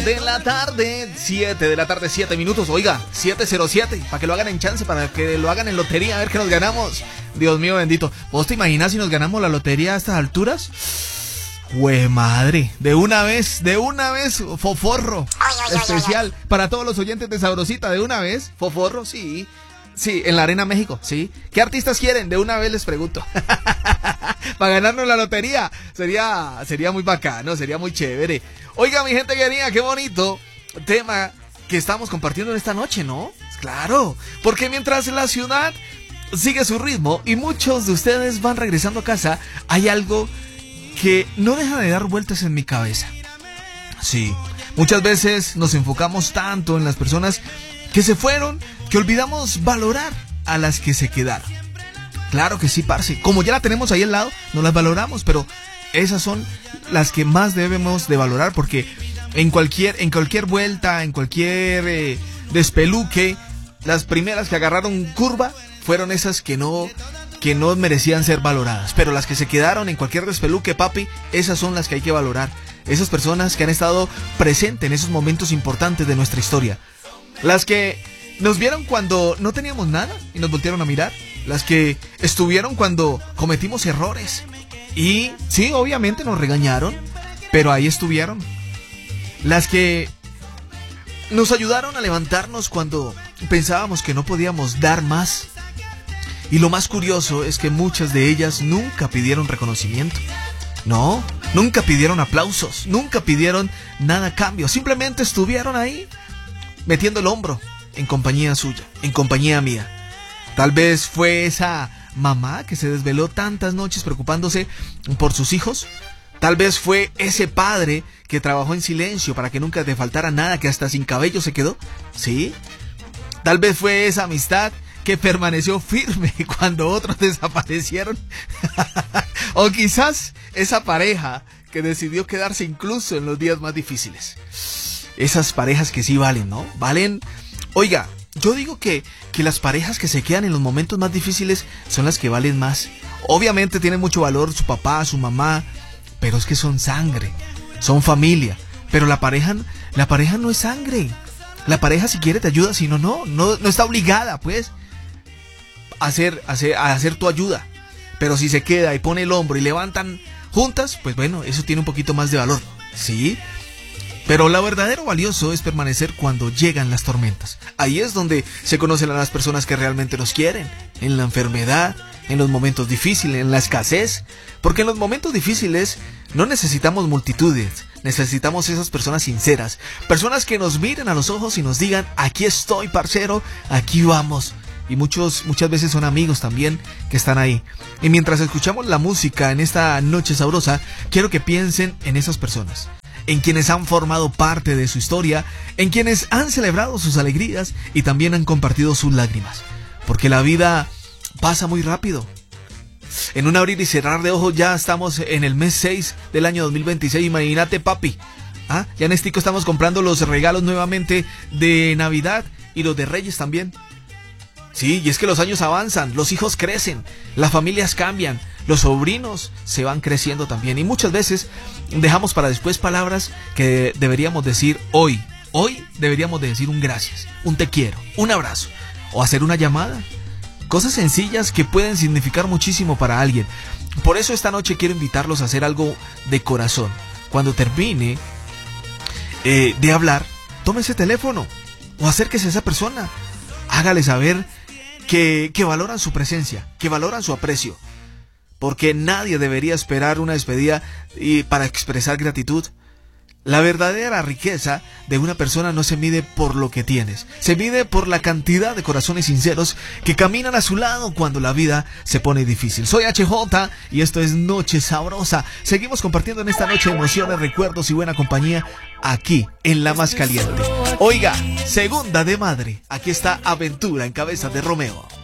de la tarde, 7 de la tarde, 7 minutos. Oiga, 7:07, para que lo hagan en chance, para que lo hagan en lotería, a ver qué nos ganamos. Dios mío bendito. ¿Vos te imaginas si nos ganamos la lotería a estas alturas? ¡Jue madre! De una vez, foforro especial para todos los oyentes de Sabrosita. De una vez, foforro, sí. Sí, en la Arena México, sí. ¿Qué artistas quieren? De una vez les pregunto. Para ganarnos la lotería. Sería muy bacano, sería muy chévere. Oiga, mi gente querida, qué bonito tema que estamos compartiendo en esta noche, ¿no? Claro, porque mientras la ciudad sigue su ritmo y muchos de ustedes van regresando a casa, hay algo que no deja de dar vueltas en mi cabeza. Sí, muchas veces nos enfocamos tanto en las personas que se fueron, que olvidamos valorar a las que se quedaron. Claro que sí, parce. Como ya la tenemos ahí al lado, no las valoramos, pero esas son las que más debemos de valorar, porque en cualquier vuelta, en cualquier despeluque, las primeras que agarraron curva fueron esas que no merecían ser valoradas. Pero las que se quedaron en cualquier despeluque, papi, esas son las que hay que valorar. Esas personas que han estado presentes en esos momentos importantes de nuestra historia. Las que nos vieron cuando no teníamos nada y nos voltearon a mirar. Las que estuvieron cuando cometimos errores. Y sí, obviamente nos regañaron, pero ahí estuvieron. Las que nos ayudaron a levantarnos cuando pensábamos que no podíamos dar más. Y lo más curioso es que muchas de ellas nunca pidieron reconocimiento. No, nunca pidieron aplausos, nunca pidieron nada a cambio. Simplemente estuvieron ahí, metiendo el hombro, en compañía suya, en compañía mía. Tal vez fue esa mamá que se desveló tantas noches preocupándose por sus hijos. Tal vez fue ese padre que trabajó en silencio para que nunca te faltara nada, que hasta sin cabello se quedó. Sí. Tal vez fue esa amistad que permaneció firme cuando otros desaparecieron. O quizás esa pareja que decidió quedarse incluso en los días más difíciles. Esas parejas que sí valen, ¿no? Valen. Oiga, yo digo que las parejas que se quedan en los momentos más difíciles son las que valen más. Obviamente tienen mucho valor su papá, su mamá, pero es que son sangre, son familia. Pero la pareja no es sangre. La pareja si quiere te ayuda, si no está obligada, pues, a hacer tu ayuda. Pero si se queda y pone el hombro y levantan juntas, pues bueno, eso tiene un poquito más de valor, ¿sí? Pero lo verdadero valioso es permanecer cuando llegan las tormentas. Ahí es donde se conocen a las personas que realmente nos quieren. En la enfermedad, en los momentos difíciles, en la escasez. Porque en los momentos difíciles no necesitamos multitudes. Necesitamos esas personas sinceras. Personas que nos miren a los ojos y nos digan: aquí estoy, parcero, aquí vamos. Y muchas veces son amigos también que están ahí. Y mientras escuchamos la música en esta noche sabrosa, quiero que piensen en esas personas, en quienes han formado parte de su historia, en quienes han celebrado sus alegrías y también han compartido sus lágrimas. Porque la vida pasa muy rápido. En un abrir y cerrar de ojos ya estamos en el mes 6 del año 2026. Imagínate, papi. Ya en Estico estamos comprando los regalos nuevamente de Navidad y los de Reyes también. Sí, y es que los años avanzan, los hijos crecen, las familias cambian, los sobrinos se van creciendo también. Y muchas veces dejamos para después palabras que deberíamos decir hoy. Hoy deberíamos de decir un gracias, un te quiero, un abrazo o hacer una llamada. Cosas sencillas que pueden significar muchísimo para alguien. Por eso esta noche quiero invitarlos a hacer algo de corazón. Cuando termine de hablar, tome ese teléfono o acérquese a esa persona. Hágale saber que valoran su presencia, que valoran su aprecio. Porque nadie debería esperar una despedida para expresar gratitud. La verdadera riqueza de una persona no se mide por lo que tienes, se mide por la cantidad de corazones sinceros que caminan a su lado cuando la vida se pone difícil. Soy HJ y esto es Noche Sabrosa. Seguimos compartiendo en esta noche emociones, recuerdos y buena compañía aquí en La Más Caliente. Oiga, segunda de madre, aquí está Aventura en cabeza de Romeo.